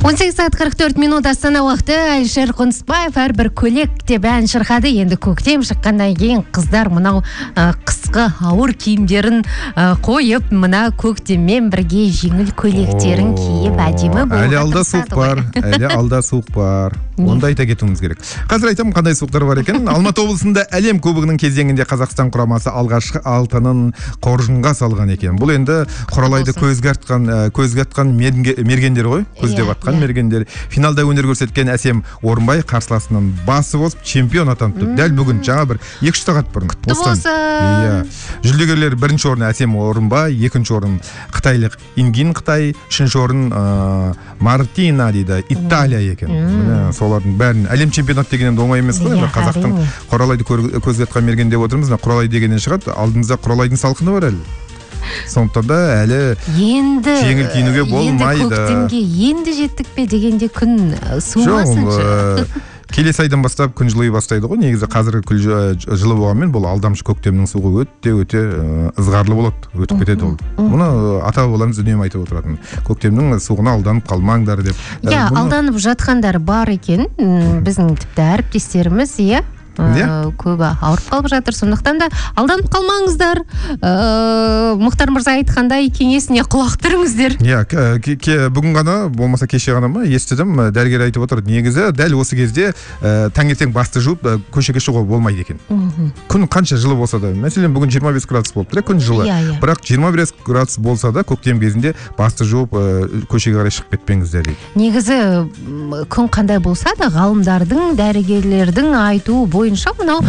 18 саат 44 минут Астана уақыты. Әлішер Қонысбаев әрбір көйлек деп ән шырқады. Енді көктем шыққаннан кейін қыздар мынау қысқы ауыр киімдерін қойып, мына көктеммен бірге жеңіл көйлектерін киіп әдемі болуға әлі алда суық бар, әлі алда суық бар. Онда айта кетуіміз керек. Қазір айтамын қандай суықтар бар екен. Алматы облысында әлем кубогының кезеңінде Қазақстан құрамасы алғашқы алтынын қоржынға салған екен. Бұл енді құралайды көзге атқан мергендер ғой, көздеп атқан мергендер. Финалда өнер көрсеткен Әсем Орынбай қарсыласынан басып озып чемпион атанды. Дәл бүгін жаңа бір 2 сағат бұрын. Құтты болсын. Жүлдегерлер бірінші орын Әсем Орынбай, екінші орын қытайлық Ингин Қытай, үшінші орын Мартина дейді, Италия екен. Солардың бәрін әлем чемпионат деген оңай емес қой. Қазақтың құралайды көзге атқан мерген деп отырмыз. Құралай дегеннен шығады. Алдымызда құралайдың салқыны бар әлі. Сондықтан да әлі жеңіл киінуге болмайды. Енді көктемге енді жеттік пе дегенде күн суымасыншы. Келесі айдан бастап күн жылый бастайды ғой. Негізі қазіргі күн жылы болғанмен бұл алдамшы көктемнің суығы өте ызғарлы болады, өтіп кетеді ол. Мұны ата-бабаларымыз үнемі айтып отыратын. Көктемнің суығына алданып қалмаңдар деп. Алданып жатқандар бар екен. Біздің тіпті әріптестеріміз, көбі ауырып қалып жатыр. Сондықтан да алданып қалмаңыздар. Мұхтар мырза айтқандай кеңесіне құлақ түріңіздер. Бүгін ғана, болмаса кеше ғана ма, естідім, дәрігер айтып отыр. Негізі дәл осы кезде таңертең басты жуып көшеге шығуға болмайды екен. Күн қанша жылы болса да, мәселен бүгін 25 градус болып тұр, күн жылы. Бірақ 25 градус болса да көктем кезінде басты жуып көшеге қарай шығып кетпеңіздер дейді. Негізі күн қандай болса да ғалымдардың, дәрігерлердің айтуы бойынша мынау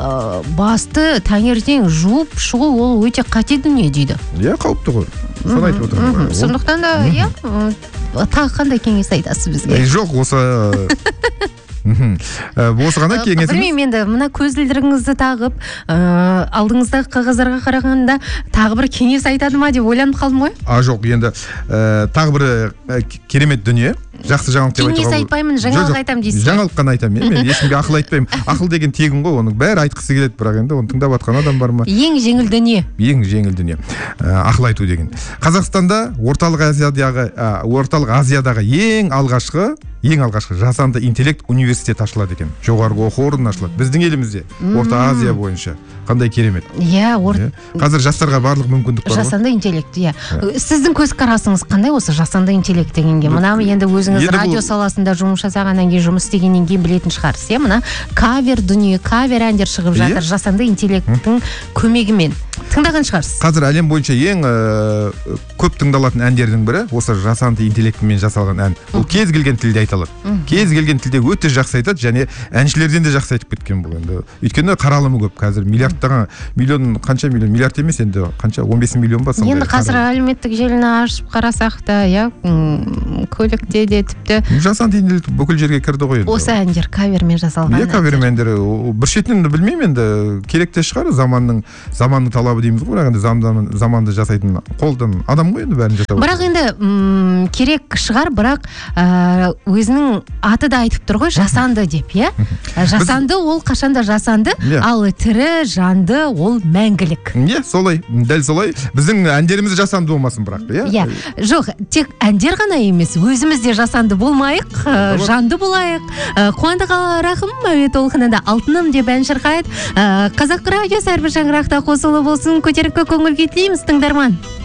басты таңертең жуып шығу ол өте қате дүние дейді. Қауіпті ғой. Соны айтып отырмын. Сондықтан да тағы қандай кеңес айтасыз бізге? Жоқ, осы ғана кеңесіміз. Білмеймін, енді мына көзілдірігіңізді тағып, алдыңыздағы қағаздарға қарағанда тағы бір кеңес айтады ма деп ойланып қалдым ғой? Жоқ, енді тағы бір керемет дүние. Жақсы жаңалық деп айтуға. Кеңес айтпаймын, жаңалық айтам дейсіз. Жаңалық қана айтамын. Мен ешкімге ақыл айтпаймын. Ақыл деген тегін ғой, оның бәрі айтқысы келеді, бірақ енді оны тыңдап жатқан адам бар ма? Ең жеңіл дүние. Ең жеңіл дүние. Ақыл айту деген. Қазақстанда Орталық Азиядағы ең алғашқы жасанды интеллект университет ашылады екен. Жоғарғы оқу орны ашылады. Біздің елімізде, Орта Азия бойынша. Қандай керемет. Қазір жастарға барлық мүмкіндік бар. Жасанды интеллект, Сіздің көзқарасыңыз қандай осы жасанды интеллект дегенге? Мына енді өзіңіз радио саласында жұмыс жасағаннан кейін, жұмыс істегеннен кейін білетін шығарсыз, мына кавер әндер шығып жатыр жасанды интеллекттің көмегімен. Тыңдаған шығарсыз. Қазір әлем бойынша ең көп тыңдалатын әндердің бірі осы жасанды интеллектімен жасалған ән. Ол кез келген тілде айтылады. Кез келген тілде өте жақсы айтады, және әншілерден де жақсы айтып кеткен бұл енді. Өйткені қаралымы көп. Қазір миллиард емес, енді қанша 15 миллион ба сондай. Енді қазір әлеуметтік желіні ашып қарасақ та, көлікте де тіпті жасанды интеллект бүкіл жерге кірді ғой енді. Осы әндер кавермен жасалған. Кавермен әндер бір шетінен білмеймін, енді керек те шығар, заманның талабы дейміз ғой, бірақ енді заманды жасайтын қолдан адам ғой енді бәрін жасап. Бірақ енді керек шығар, бірақ өзінің аты да айтып тұр ғой, жасанды деп, Жасанды ол қашанда жасанды, ал тірі жанды ол мәңгілік. Солай, дәл солай. Біздің әндеріміз жасанды болмасын бірақ, Жоқ, тек әндер ғана емес, өзіміз де жасанды болмайық, жанды болайық. Қуандық Рахым әуе толқынында алтыным деп ән шырқайды. Қазақ радиосы әрбір шаңырақта қосылы болсын, көтеріңкі көңілге тілейміз, тыңдарман.